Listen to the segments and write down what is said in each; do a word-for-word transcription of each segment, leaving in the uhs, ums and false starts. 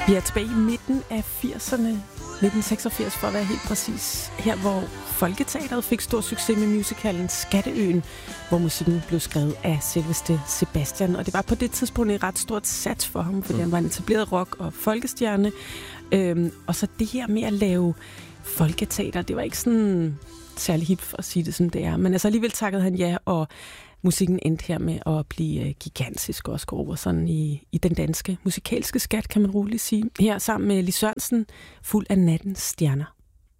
Vi er tilbage i midten af firserne, nitten seksogfirs for at være helt præcis. Her hvor Folketeatret fik stor succes med musicalen Skatteøen, hvor musikken blev skrevet af selveste Sebastian. Og det var på det tidspunkt et ret stort sats for ham, fordi mm. han var en etableret rock- og folkestjerne. Øhm, og så det her med at lave folketeater, det var ikke sådan særlig hip for at sige det, som det er. Men altså alligevel takkede han ja, og musikken endte her med at blive gigantisk og også gå over sådan i, i den danske musikalske skat, kan man roligt sige. Her sammen med Lis Sørensen, Fuld af nattens stjerner.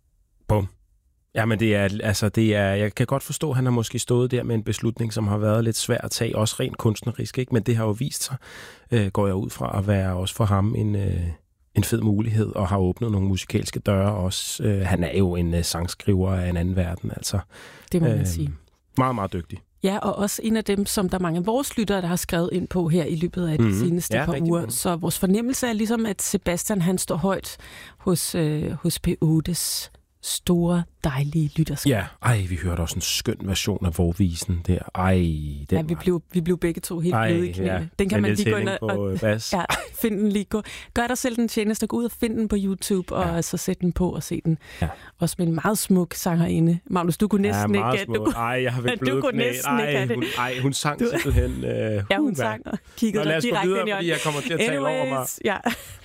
Bum. Jamen det er, altså det er, jeg kan godt forstå, at han har måske stået der med en beslutning, som har været lidt svær at tage, også rent kunstnerisk, ikke? Men det har jo vist sig, øh, går jeg ud fra, at være også for ham en, øh, en fed mulighed, og har åbnet nogle musikalske døre også. Øh, han er jo en øh, sangskriver af en anden verden, altså. Det må man øh, sige. Meget, meget dygtig. Ja, og også en af dem, som der er mange af vores lyttere, der har skrevet ind på her i løbet af de mm-hmm. seneste ja, par uger. Mange. Så vores fornemmelse er ligesom, at Sebastian han står højt hos, øh, hos P ottes store, dejlige lytterskab. Ja, ej, vi hørte også en skøn version af Vorvisen der. Ej, den ja, vi blev, vi blev begge to helt bløde i knæene. Ja. Den kan man lige gå ind og, og ja, finde den lige. Gå. Gør dig selv den tjeneste og gå ud og finde den på YouTube, og ja. så sæt den på og se den. Ja. Også med en meget smuk sangerinde. Magnus, du kunne næsten ja, ikke... Du, ej, jeg har været bløde knæ. Ej, hun, ej, hun sang du, simpelthen... Uh, ja, hun sang og kiggede dig direkte videre, ind i øjnene. Jeg kommer til at tale over mig. Ja.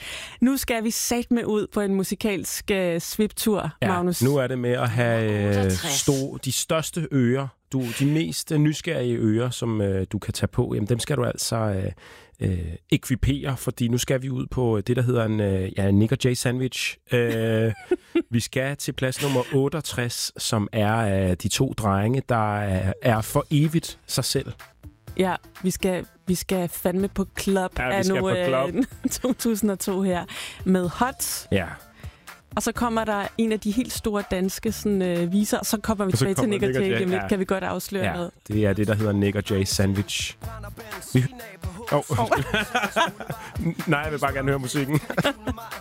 Nu skal vi satme ud på en musikalsk uh, sviptur, ja, Magnus. Nu er det med at have stå, de største ører, du, de mest nysgerrige ører, som øh, du kan tage på, jamen dem skal du altså øh, øh, ekvipere, fordi nu skal vi ud på det, der hedder en øh, ja, Nick og Jay sandwich. Øh, vi skal til plads nummer otteogtres, som er øh, de to drenge, der er, er for evigt sig selv. Ja, vi skal, vi skal fandme på club ja, af nu øh, to tusind og to her med Hot. Ja. Og så kommer der en af de helt store danske sådan, øh, viser, og så kommer vi tilbage til Nick og Jay. Jay. Ja. Kan vi godt afsløre ja, noget? Det er det, der hedder Nick og Jay sandwich. Vi... Oh. oh. Nej, jeg vil bare gerne høre musikken.